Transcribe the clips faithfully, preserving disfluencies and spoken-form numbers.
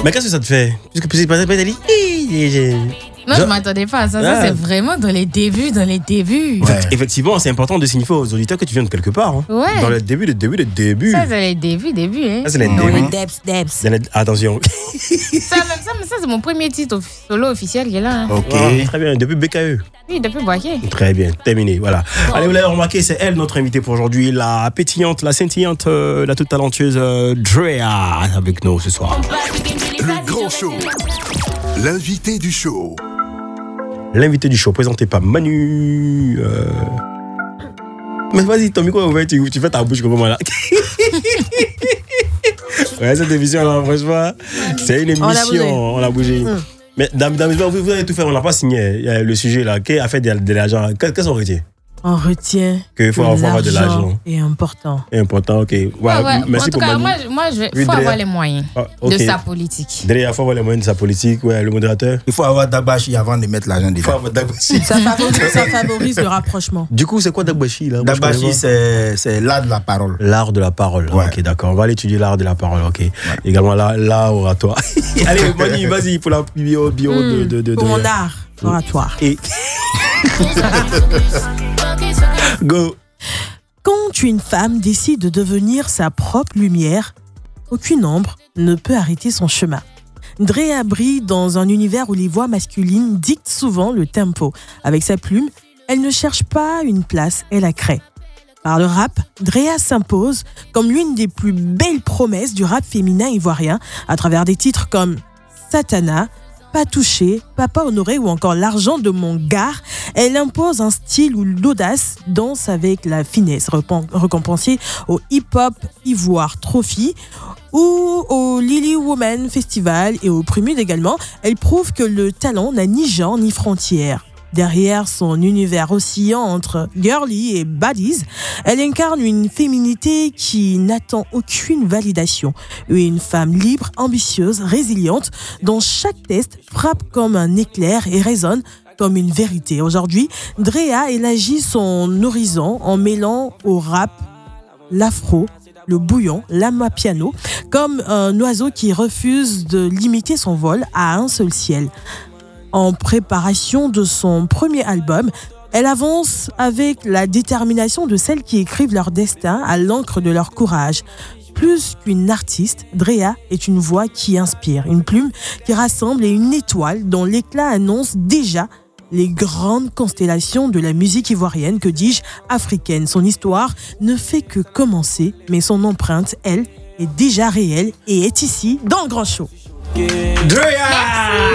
Mais qu'est-ce que ça te fait? Puisque c'est pas ça, dit. Non, je ne m'attendais pas à ça. Ah. Ça, c'est vraiment dans les débuts, dans les débuts. Ouais. Effectivement, c'est important de signifier aux auditeurs que tu viens de quelque part. Hein. Ouais. Dans le début, le début, le début. Ça, c'est les débuts, début. Hein. Ça, c'est les dans débuts. les Debs, Debs. Les... Attention. ça, même ça, mais ça, c'est mon premier titre solo officiel qui est là. Hein. Ok. Oh, très bien. Depuis B K E. Oui, depuis Boaké. Très bien. Terminé. Voilà. Oh. Allez, vous l'avez remarqué, c'est elle, notre invitée pour aujourd'hui. La pétillante, la scintillante, euh, la toute talentueuse euh, Drea avec nous ce soir. Le grand show. L'invité du show. L'invité du show, présenté par Manu. Euh... Mais vas-y, ton micro est ouvert, tu, tu fais ta bouche comment là. Ouais, cette émission là, franchement, c'est une émission, on l'a bougé. Mmh. Mais dame, dame, vous, vous avez tout fait, on n'a pas signé le sujet là. Qui a fait de, de l'argent? Qu'est-ce qu'on retient? On retient qu'il faut avoir de l'argent. C'est important. C'est important, ok. Ouais, ouais, ouais. Merci en tout pour cas, Manu. moi, moi je vais, il faut oui, avoir les moyens ah, okay. de sa politique. Derrière, il faut avoir les moyens de sa politique, ouais, le modérateur. Il faut avoir Dagbashi avant de mettre l'argent dedans. Il faut avoir Dagbashi. Ça favorise, ça favorise le rapprochement. Du coup, c'est quoi Dagbashi là? Dagbashi, c'est, c'est l'art de la parole. L'art de la parole, ouais. Ok, d'accord. On va aller étudier l'art de la parole, ok. Ouais. Également l'art oratoire. Allez, Manu, vas-y, pour la bio, bio mmh, de, de, de. Pour de, mon art oratoire. Et. Go. Quand une femme décide de devenir sa propre lumière, aucune ombre ne peut arrêter son chemin. Drea brille dans un univers où les voix masculines dictent souvent le tempo. Avec sa plume, elle ne cherche pas une place, elle la crée. Par le rap, Drea s'impose comme l'une des plus belles promesses du rap féminin ivoirien à travers des titres comme Satana, Pas touché, Papa honoré ou encore L'argent de mon gars. Elle impose un style où l'audace danse avec la finesse, récompensée au hip-hop Ivoire Trophy ou au Lily Woman Festival et au Prémude également. Elle prouve que le talent n'a ni genre ni frontières. Derrière son univers oscillant entre girly et baddies, elle incarne une féminité qui n'attend aucune validation. Une femme libre, ambitieuse, résiliente, dont chaque test frappe comme un éclair et résonne comme une vérité. Aujourd'hui, Drea élargit son horizon en mêlant au rap l'afro, le bouillon, l'amapiano, comme un oiseau qui refuse de limiter son vol à un seul ciel. En préparation de son premier album, elle avance avec la détermination de celles qui écrivent leur destin à l'encre de leur courage. Plus qu'une artiste, Drea est une voix qui inspire, une plume qui rassemble et une étoile dont l'éclat annonce déjà les grandes constellations de la musique ivoirienne, que dis-je, africaine. Son histoire ne fait que commencer, mais son empreinte, elle, est déjà réelle et est ici dans le Grand Show. Drea!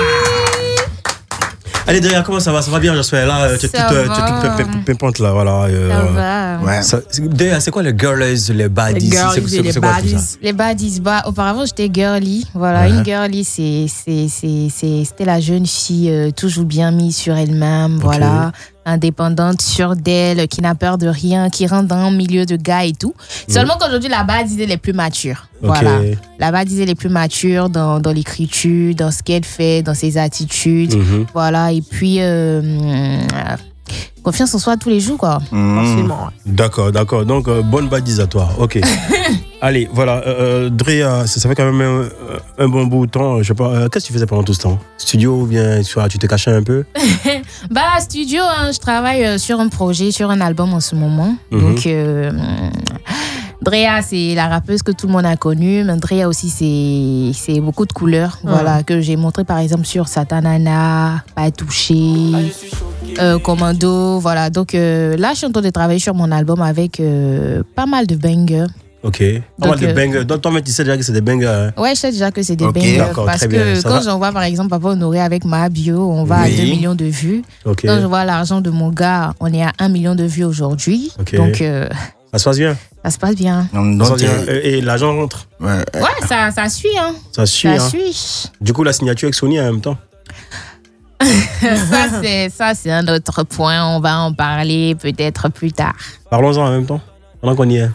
Allez, Drea, comment ça va? Ça va bien, j'espère. Là, tu es toute, euh, toute pimpante, là, voilà. Euh, ça va. Ouais. Ça, Drea, c'est quoi les girlies, les baddies? Les girlies c'est, et les baddies. Les baddies, bah, auparavant, j'étais girly. Voilà, uh-huh. Une girly, c'est, c'est, c'est, c'est, c'était la jeune fille euh, toujours bien mise sur elle-même, okay. Voilà. Indépendante, sûre d'elle, qui n'a peur de rien, qui rentre dans un milieu de gars et tout. Mmh. Seulement qu'aujourd'hui, la base est les plus matures. Okay. Voilà. La base est les plus matures dans, dans l'écriture, dans ce qu'elle fait, dans ses attitudes. Mmh. Voilà. Et puis, euh, euh, confiance en soi tous les jours, quoi. Mmh. D'accord, d'accord. Donc, euh, bonne badisatoire. OK. Allez, voilà. Euh, Drea, ça, ça fait quand même un, un bon bout de temps. Je sais pas. Euh, qu'est-ce que tu faisais pendant tout ce temps? Studio ou bien tu te cachais un peu? Bah, studio, hein, je travaille sur un projet, sur un album en ce moment. Mm-hmm. Donc, euh, Drea, c'est la rappeuse que tout le monde a connue. Mais Drea aussi, c'est, c'est beaucoup de couleurs. Mm. Voilà, que j'ai montré par exemple sur Satanana, Pas touché, euh, Commando. Voilà, donc euh, là, je suis en train de travailler sur mon album avec euh, pas mal de bangers. Ok. Pas mal de euh, bangers. Donc, toi, tu sais déjà que c'est des bangers. Hein? Ouais, je sais déjà que c'est des okay. bangers. D'accord, parce que quand j'envoie, par exemple, Papa Honoré avec ma bio, on va oui. à deux millions de vues. Okay. Quand je vois L'argent de mon gars, on est à un million de vues aujourd'hui. Okay. Donc, euh, ça se passe bien. Ça se passe bien. Donc, ça se passe bien. Et, et l'argent rentre. Ouais, ouais ça, ça suit. Hein. Ça suit. Ça hein. suit. Du coup, la signature avec Sony en même temps. ça, c'est, ça, c'est un autre point. On va en parler peut-être plus tard. Parlons-en en même temps, pendant qu'on y est.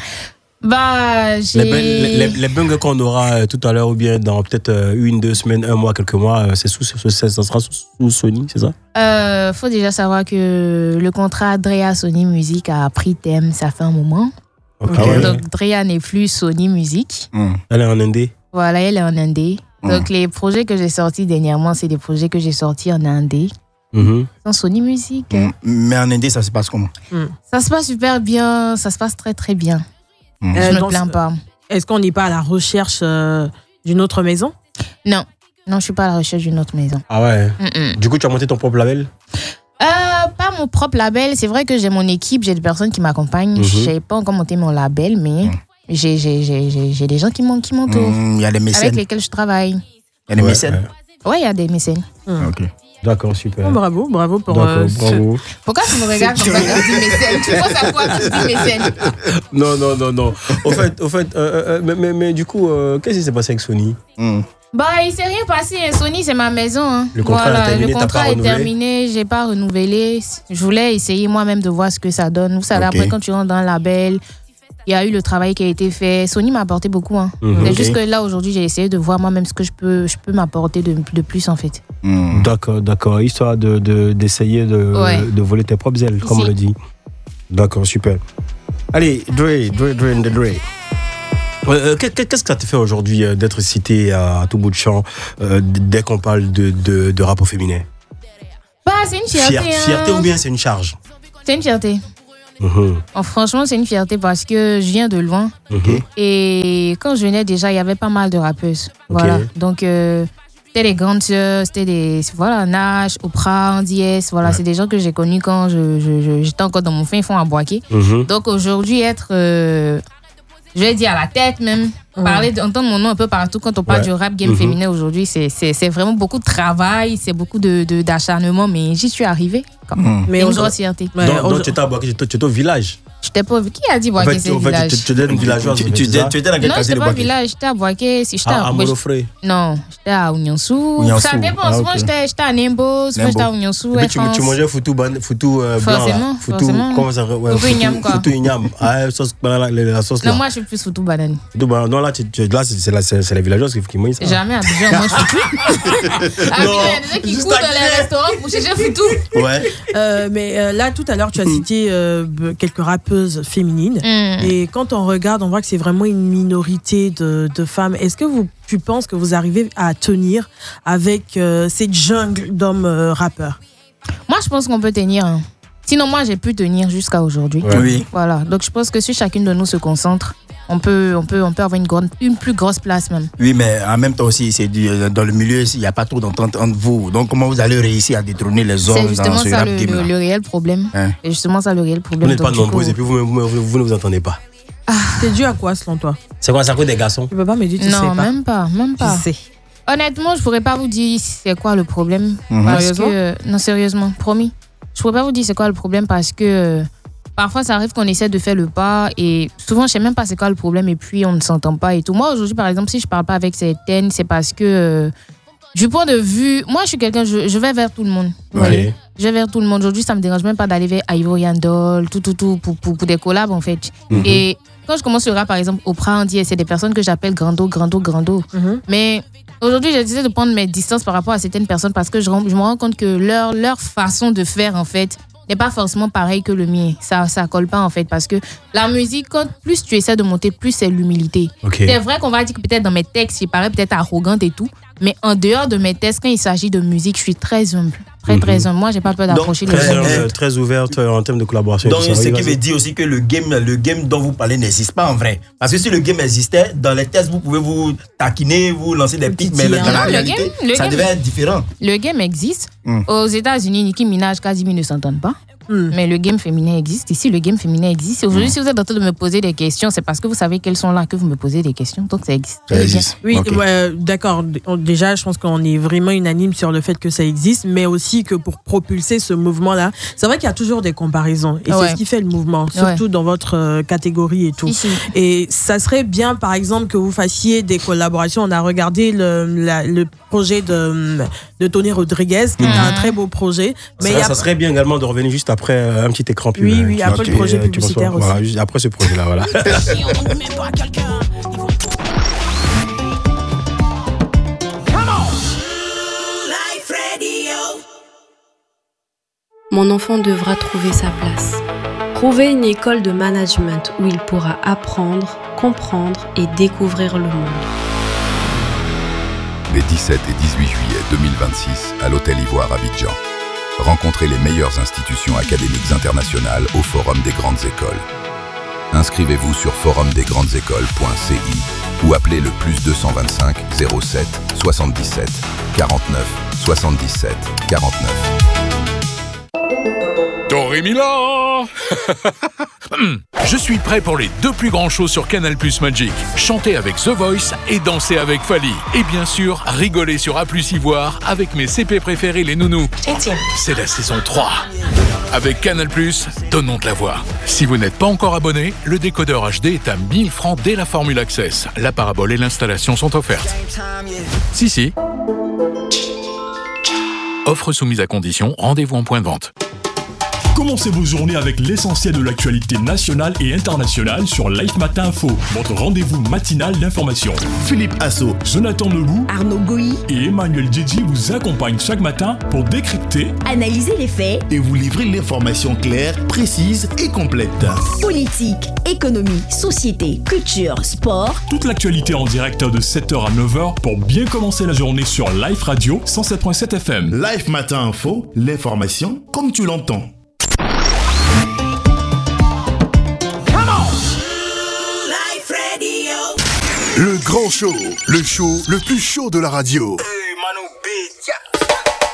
Bah, j'ai... Les, les, les bangers qu'on aura tout à l'heure, ou bien dans peut-être une, deux semaines, un mois, quelques mois, c'est sous, ça sera sous, sous Sony, c'est ça? Euh, faut déjà savoir que le contrat Drea Sony Music a pris thème, ça fait un moment. Okay. Donc, Drea n'est plus Sony Music. Mmh. Elle est en indé? Voilà, elle est en indé. Donc, les projets que j'ai sortis dernièrement, c'est des projets que j'ai sortis en indé, Mhm. sans Sony Music. Mm. Mais en Indé, ça se passe comment? Ça se passe super bien, ça se passe très très bien. Mm. Je Euh, ne me dans plains ce- pas. Est-ce qu'on n'est pas à la recherche euh, d'une autre maison? Non, non, je suis pas à la recherche d'une autre maison. Ah ouais. Mm-mm. Du coup, tu as monté ton propre label? Euh, pas mon propre label. C'est vrai que j'ai mon équipe, j'ai des personnes qui m'accompagnent. Mhm. J'ai pas encore monté mon label, mais j'ai, j'ai, j'ai, j'ai, j'ai des gens qui m'en- qui m'entourent, Mm, Il y a des mécènes. avec lesquels je travaille. Il y a des Ouais, mécènes. ouais. Ouais, il y a des mécènes. Ok. D'accord, super. Oh, bravo, bravo pour D'accord, euh, ce- bravo. Pourquoi tu me regardes comme ça quand tu dis mécène? Tu penses à quoi quand tu dis mécène? Non, non, non, non. Au fait, au fait euh, euh, mais, mais, mais du coup, euh, qu'est-ce qui s'est passé avec Sony? Mm. Bah, il s'est rien passé. Sony, c'est ma maison. Hein. Le contrat Voilà, est terminé, le t'as contrat pas est renouvelé? terminé. J'ai pas renouvelé. Je voulais essayer moi-même de voir ce que ça donne. Vous savez, Ok. après, quand tu rentres dans un label, il y a eu le travail qui a été fait. Sony m'a apporté beaucoup. Hein. Mhm. C'est Ok. juste que là, aujourd'hui, j'ai essayé de voir moi-même ce que je peux, je peux m'apporter de, de plus, en fait. Mm. D'accord, d'accord. Histoire de, de, d'essayer de, Ouais. de voler tes propres ailes, comme Si. on le dit. D'accord, super. Allez, Dre, Dre, Dre, and the Dre. Euh, qu'est- qu'est-ce que ça te fait aujourd'hui euh, d'être cité à, à tout bout de champ euh, dès qu'on parle de, de, de rap au féminin? Bah, c'est une fierté. Fier- hein. Fierté ou bien c'est une charge? C'est une fierté. Mhm, Oh, franchement, c'est une fierté parce que je viens de loin. mhm. Et quand je venais déjà, il y avait pas mal de rappeuses. Ok. Voilà. Donc, euh, c'était des grandes sœurs, c'était des. Voilà, Nash, Oprah, Andy S. Voilà, Ouais. c'est des gens que j'ai connus quand je, je- je- j'étais encore dans mon fin fond à Boaké. Mhm. Donc, aujourd'hui, être. euh, je vais dire à la tête même. Parler, d'entendre mon nom un peu partout quand on parle Ouais. du rap game Mhm. féminin aujourd'hui, c'est, c'est, c'est vraiment beaucoup de travail, c'est beaucoup de, de, d'acharnement, mais j'y suis arrivée. Comme. Mm. Mais C'est une aujourd'hui- grosse fierté. Ouais, donc, aujourd'hui- donc tu étais à Boaké, tu étais- tu étais au village. J'étais pas. Qui a dit En Boaké, fait, c'est tu- le en fait, village? tu, tu étais une villageoise. Tu, en tu, fait, tu, c'est ça? tu étais dans quel Non, quartier j'étais de pas au Boaké? village, j'étais à Boaké. Si j'étais À, à à, moi, Molofré. non, j'étais à Ouniansou. Ouniansou. Ça dépend. Ah, Souvent, ok. j'étais, j'étais à Nimbo, souvent, Nimbo. j'étais à Ouniansou. Et puis tu, France. tu mangeais foutou, ban- foutou euh, blanc là. Forcément, Foutou, forcément. comment ça ouais, Foutou igname, quoi. Foutou igname. Ah, sauce, banane, la, la sauce là. Non, moi, je suis plus foutu banane. Foutou banane. Non, là, tu, tu- là c'est, c'est, la- c'est, c'est les villageoises qui, qui mangent ça. Jamais à Abidjan, moi, je suis plus. À Abidjan, il y a des gens qui juste courent à dans les Guinée. restaurants pour chercher foutu. Ouais. Euh, mais euh, là, tout à l'heure, tu as cité euh, b- quelques rappeuses féminines. Mm. Et quand on regarde, on voit que c'est vraiment une minorité de, de femmes. Est-ce que vous, tu penses que vous arrivez à tenir avec euh, cette jungle d'hommes euh, rappeurs? Moi, je pense qu'on peut tenir. hein. Sinon, moi, j'ai pu tenir jusqu'à aujourd'hui. Ouais. Oui. Voilà. Donc, je pense que si chacune de nous se concentre, on peut, on peut, on peut avoir une, grande, une plus grosse place même. Oui, mais en même temps aussi, c'est du, dans le milieu, il n'y a pas trop d'entente entre vous. Donc, comment vous allez réussir à détrôner les hommes C'est dans justement ce ça rap le, game le, là? le réel problème. Hein? C'est justement ça le réel Vous problème. n'êtes pas Donc, du nombreuses coup- et puis vous, vous, vous, vous ne vous entendez pas. C'est dû à quoi, selon toi? C'est quoi, ça coûte des garçons? Tu peux pas me dire, tu sais Non, pas. même pas, même pas. Je sais. Honnêtement, je pourrais pas vous dire c'est quoi le problème. Mhm. Parce Sérieusement? que, non, sérieusement, promis. Je pourrais pas vous dire c'est quoi le problème parce que euh, parfois ça arrive qu'on essaie de faire le pas et souvent je sais même pas c'est quoi le problème et puis on ne s'entend pas et tout. Moi aujourd'hui par exemple si je parle pas avec certaines c'est parce que euh, du point de vue, moi je suis quelqu'un, je, je vais vers tout le monde. Vous Ouais. voyez? Je vais vers tout le monde. Aujourd'hui ça me dérange même pas d'aller vers Ivo Yandol, tout tout tout pour, pour, pour des collabs en fait. Mhm. Et quand je commence le rap par exemple Oprah Andy, c'est des personnes que j'appelle Grando, Grando, Grando. Mhm. Mais aujourd'hui, j'ai décidé de prendre mes distances par rapport à certaines personnes parce que je, rends- je me rends compte que leur, leur façon de faire, en fait, n'est pas forcément pareil que le mien. Ça ça colle pas, en fait, parce que la musique, quand plus tu essaies de monter, plus c'est l'humilité. Ok. C'est vrai qu'on va dire que peut-être dans mes textes, je parais peut-être arrogante et tout, mais en dehors de mes textes, quand il s'agit de musique, je suis très humble. Très, très humble. Moi, j'ai pas peur d'approcher les Très, gens. euh, très ouverte euh, en termes de collaboration. Donc, et tout ça. ce Oui, qui vas-y. veut dire aussi que le game, le game dont vous parlez n'existe pas en vrai. Parce que si le game existait, dans les tests, vous pouvez vous taquiner, vous lancer des pics, mais dans titiller. la Non, le réalité, game- le ça game- devait être différent. Le game existe. Mm. Aux États-Unis, Nicki Minaj, Kadimi ne s'entendent pas. Hmm. Mais le game féminin existe. Ici, le game féminin existe. Et aujourd'hui, si vous êtes en train de me poser des questions, c'est parce que vous savez qu'elles sont là que vous me posez des questions. Donc, ça existe. Ça existe. Oui, Ok. ouais, d'accord. On- Déjà, je pense qu'on est vraiment unanime sur le fait que ça existe, mais aussi que pour propulser ce mouvement-là, c'est vrai qu'il y a toujours des comparaisons. Et Ouais. c'est ce qui fait le mouvement, surtout dans votre euh, catégorie et tout. Ici. Et ça serait bien, par exemple, que vous fassiez des collaborations. On a regardé le, la- le projet de, de Tony Rodriguez, qui est un très beau projet. Mais ça, il y a- ça serait bien également de revenir juste après euh, un petit écran pub. Oui, euh, oui, qui- après qui- le projet euh, qui publicitaire reçoit- Voilà, aussi. juste après ce projet-là, voilà. Mon enfant devra trouver sa place. Trouver une école de management où il pourra apprendre, comprendre et découvrir le monde. les dix-sept et dix-huit juillet deux mille vingt-six à l'Hôtel Ivoire Abidjan. Rencontrez les meilleures institutions académiques internationales au Forum des grandes écoles. Inscrivez-vous sur forum des grandes écoles point c i ou appelez le plus deux cent vingt-cinq zéro sept soixante-dix-sept quarante-neuf soixante-dix-sept quarante-neuf. Tori Milan. Je suis prêt pour les deux plus grands shows sur Canal Plus Magic. Chanter avec The Voice et danser avec Fally. Et bien sûr, rigoler sur A plus Ivoire avec mes C P préférés, les nounous. C'est la saison trois. Avec Canal Plus, donnons de la voix. Si vous n'êtes pas encore abonné, le décodeur H D est à mille francs dès la formule Access. La parabole et l'installation sont offertes. Si, si. Offre soumise à condition, rendez-vous en point de vente. Commencez vos journées avec l'essentiel de l'actualité nationale et internationale sur Life Matin Info, votre rendez-vous matinal d'information. Philippe Asso, Jonathan Lebou, Arnaud Goyi et Emmanuel Djidji vous accompagnent chaque matin pour décrypter, analyser les faits et vous livrer l'information claire, précise et complète. Politique, économie, société, culture, sport. Toute l'actualité en direct de sept heures à neuf heures pour bien commencer la journée sur Life Radio cent sept virgule sept F M. Life Matin Info, l'information comme tu l'entends. Le grand show, le show le plus chaud de la radio.